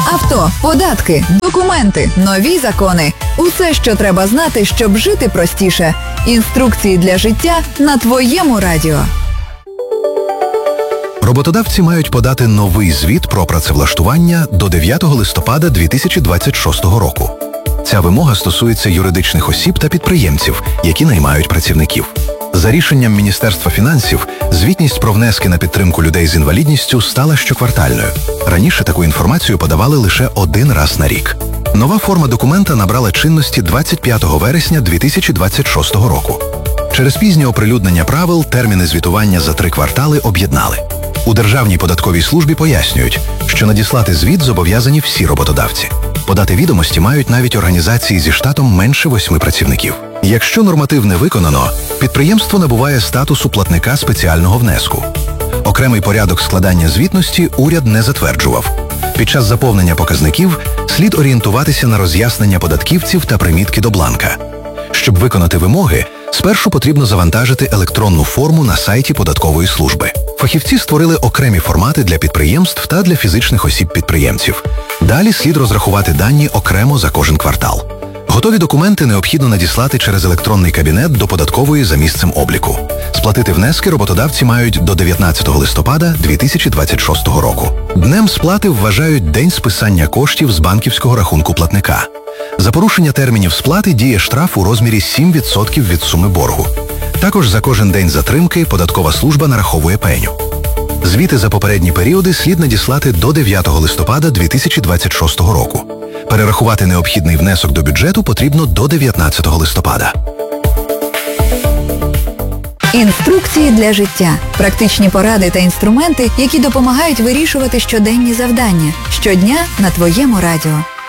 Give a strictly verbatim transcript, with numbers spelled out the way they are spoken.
авто, податки, документи, нові закони. Усе, що треба знати, щоб жити простіше. Інструкції для життя на твоєму радіо. Роботодавці мають подати новий звіт про працевлаштування до дев'ятого листопада дві тисячі двадцять шостого року. Ця вимога стосується юридичних осіб та підприємців, які наймають працівників. За рішенням Міністерства фінансів, звітність про внески на підтримку людей з інвалідністю стала щоквартальною. Раніше таку інформацію подавали лише один раз на рік. Нова форма документа набрала чинності двадцять п'ятого вересня дві тисячі двадцять шостого року. Через пізнє оприлюднення правил терміни звітування за три квартали об'єднали. У Державній податковій службі пояснюють, що надіслати звіт зобов'язані всі роботодавці. Подати відомості мають навіть організації зі штатом менше восьми працівників. Якщо норматив не виконано, підприємство набуває статусу платника спеціального внеску. Окремий порядок складання звітності уряд не затверджував. Під час заповнення показників слід орієнтуватися на роз'яснення податківців та примітки до бланка. Щоб виконати вимоги, спершу потрібно завантажити електронну форму на сайті податкової служби. Фахівці створили окремі формати для підприємств та для фізичних осіб-підприємців. Далі слід розрахувати дані окремо за кожен квартал. Готові документи необхідно надіслати через електронний кабінет до податкової за місцем обліку. Сплатити внески роботодавці мають до дев'ятнадцятого листопада дві тисячі двадцять шостого року. Днем сплати вважають день списання коштів з банківського рахунку платника. За порушення термінів сплати діє штраф у розмірі сім відсотків від суми боргу. Також за кожен день затримки податкова служба нараховує пеню. Звіти за попередні періоди слід надіслати до дев'ятого листопада дві тисячі двадцять шостого року. Перерахувати необхідний внесок до бюджету потрібно до дев'ятнадцятого листопада. Інструкції для життя. Практичні поради та інструменти, які допомагають вирішувати щоденні завдання. Щодня на твоєму радіо.